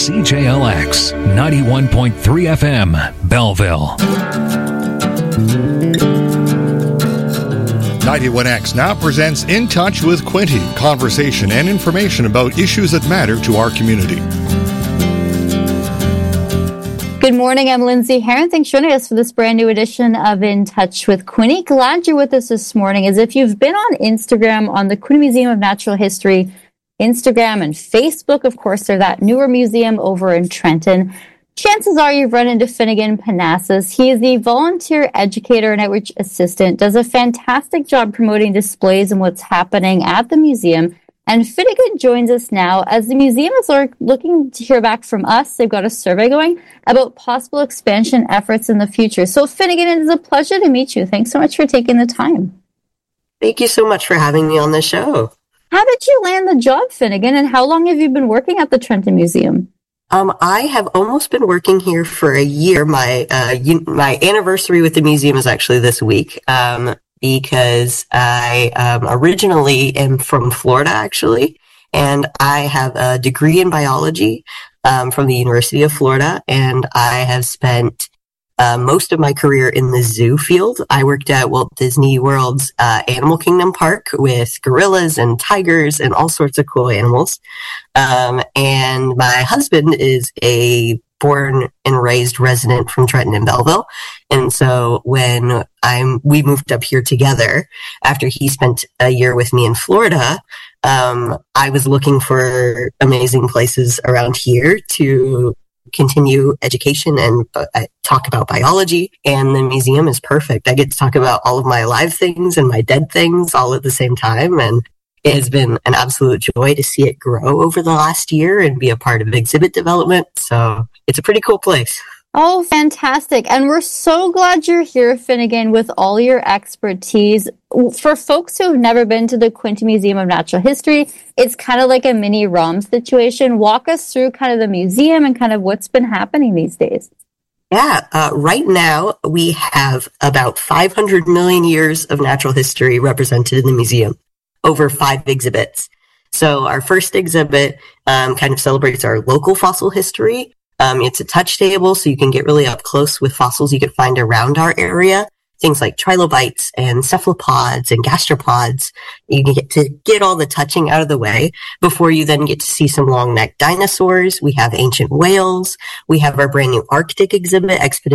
CJLX 91.3 FM, Belleville. 91X now presents In Touch with Quinty, conversation and information about issues that matter to our community. Good morning, I'm Lindsay Heron. Thanks for joining us for this brand new edition of In Touch with Quinty. Glad you're with us this morning. As if you've been on Instagram, on the Quinty Museum of Natural History, Instagram and Facebook, of course, they're that newer museum over in Trenton. Chances are you've run into Finnegan Panasas. He is the volunteer educator and outreach assistant, does a fantastic job promoting displays and what's happening at the museum. And Finnegan joins us now as the museum is looking to hear back from us. They've got a survey going about possible expansion efforts in the future. So Finnegan, it is a pleasure to meet you. Thanks so much for taking the time. Thank you so much for having me on the show. How did you land the job, Finnegan, and how long have you been working at the Trenton Museum? I have almost been working here for a year. My anniversary with the museum is actually this week. Because I originally am from Florida, actually, and I have a degree in biology from the University of Florida, and I have spent most of my career in the zoo field. I worked at Walt Disney World's Animal Kingdom Park with gorillas and tigers and all sorts of cool animals. And my husband is a born and raised resident from Trenton and Belleville. And so when we moved up here together after he spent a year with me in Florida, I was looking for amazing places around here to continue education and talk about biology. And the museum is perfect. I get to talk about all of my live things and my dead things all at the same time. And it has been an absolute joy to see it grow over the last year and be a part of exhibit development. So it's a pretty cool place. Oh, fantastic. And we're so glad you're here, Finnegan, with all your expertise. For folks who have never been to the Quinty Museum of Natural History, it's kind of like a mini ROM situation. Walk us through kind of the museum and kind of what's been happening these days. Yeah, right now we have about 500 million years of natural history represented in the museum, over 5 exhibits. So our first exhibit kind of celebrates our local fossil history. It's a touch table, so you can get really up close with fossils you can find around our area. Things like trilobites and cephalopods and gastropods. You can get to get all the touching out of the way before you then get to see some long-necked dinosaurs. We have ancient whales. We have our brand new Arctic exhibit,